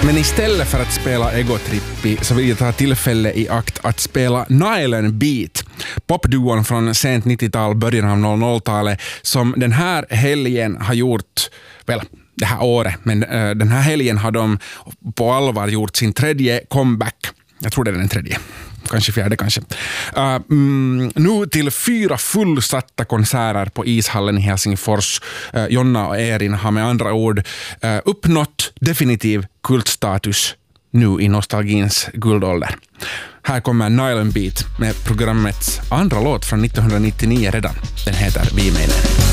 Men istället för att spela Egotrippi så vill jag ta tillfälle i akt att spela Nile & Beat, popduon från sent 90-tal, början av 00-talet, som den här helgen har gjort, det här året, men den här helgen har de på allvar gjort sin tredje comeback. Jag tror det är den tredje. Kanske fjärde kanske. Nu till 4 fullsatta konserter på ishallen i Helsingfors. Jonna och Erin har med andra ord uppnått definitiv kultstatus nu i nostalgins guldålder. Här kommer Nile & Beat med programmets andra låt från 1999 redan. Den heter Vi menar.